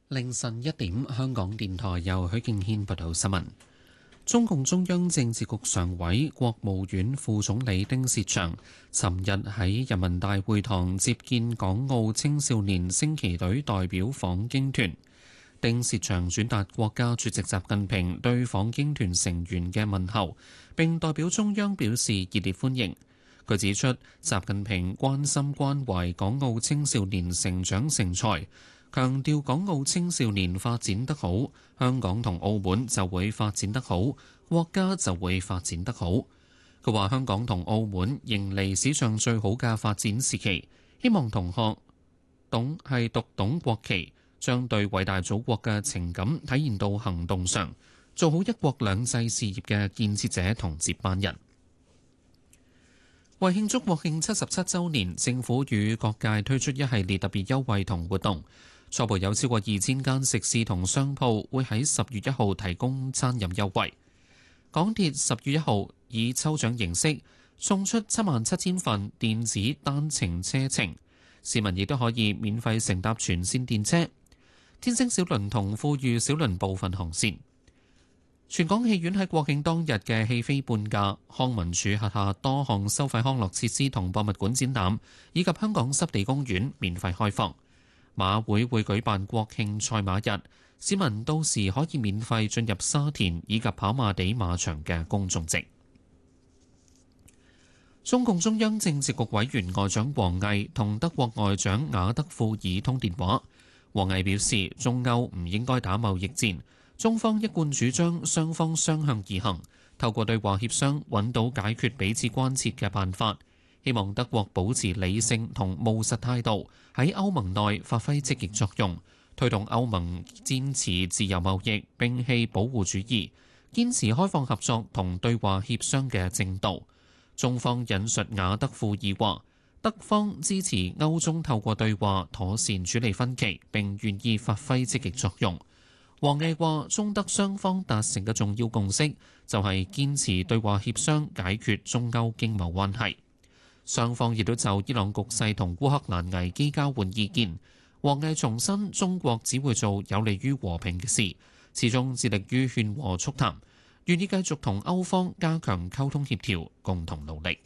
凌晨一點，香港電台由許敬軒報道新聞。中共中央政治局常委、國務院副總理丁薛祥尋日喺人民大會堂接見港澳青少年升旗隊代表訪京團。丁薛祥轉達國家主席習近平對訪京團成員嘅問候，並代表中央表示熱烈歡迎。佢指出，習近平關心關懷港澳青少年成長成才，強調港澳青少年發展得好，香港同澳門就會發展得好，國家就會發展得好。佢話香港同澳門迎嚟史上最好嘅發展時期，希望同學讀懂國旗，將對偉大祖國嘅情感體現到行動上，做好一國兩制事業嘅建設者同接班人。為慶祝國慶77週年，政府與各界推出一系列特別優惠同活動。初步有超過2000間食肆同商鋪會喺10月1號提供餐飲優惠。港鐵10月1號以抽獎形式送出77000份電子單程車程，市民亦都可以免費乘搭全線電車。天星小輪同富裕小輪部分航線。全港戲院喺國慶當日嘅戲飛半價，康文署轄下多項收費康樂設施同博物館展覽，以及香港濕地公園免費開放。馬會會舉辦國慶賽馬日，市民到時可以免費進入沙田以及跑馬地馬場嘅公眾席。中共中央政治局委員外長王毅同德國外長雅德富爾通電話。王毅表示，中歐唔應該打貿易戰。中方一貫主張雙方相向而行，透過對話協商揾到解決彼此關切嘅辦法。希望德國保持理性同務實態度，喺歐盟內發揮積極作用，推動歐盟堅持自由貿易，摒棄保護主義，堅持開放合作同對話協商嘅正道。中方引述雅德富爾話，德方支持歐中透過對話妥善處理分歧，並願意發揮積極作用。王毅話：中德雙方達成嘅重要共識就係堅持對話協商解決中歐經貿關係。雙方亦都就伊朗局勢同烏克蘭危機交換意見。王毅重申，中國只會做有利於和平嘅事，始終致力於勸和促談，願意繼續同歐方加強溝通協調，共同努力。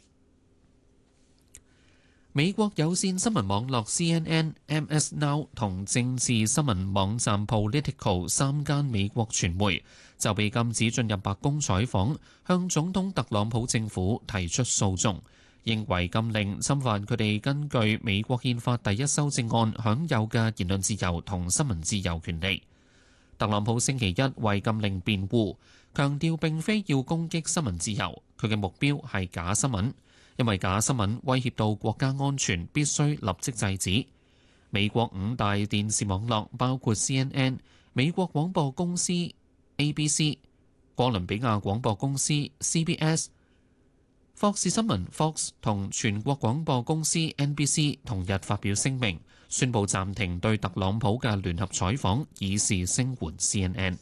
美國有線新聞網絡 CNN、MS Now 同政治新聞網站 Politico 3間美國傳媒就被禁止進入白宮採訪，向總統特朗普政府提出訴訟，認為禁令侵犯佢哋根據美國憲法第1修正案享有嘅言論自由同新聞自由權利。特朗普星期一為禁令辯護，強調並非要攻擊新聞自由，佢嘅目標係假新聞。因為假新聞威脅到國家安全，必須立即制止。美國5大電視網絡包括 CNN、美國廣播公司 ABC、哥倫比亞廣播公司 CBS、霍士新聞 Fox 同全國廣播公司 NBC 同日發表聲明，宣布暫停對特朗普嘅聯合採訪，以示聲援 CNN。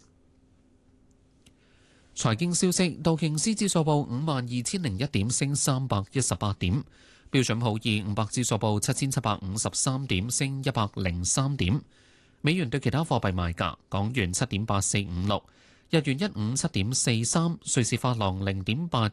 財經消息，道瓊斯指數報52,001點，升318點；標準普爾500指數報7,753點，升103點。美元對其他貨幣賣價：港元7.8456，日元157.43，瑞士法郎0.82，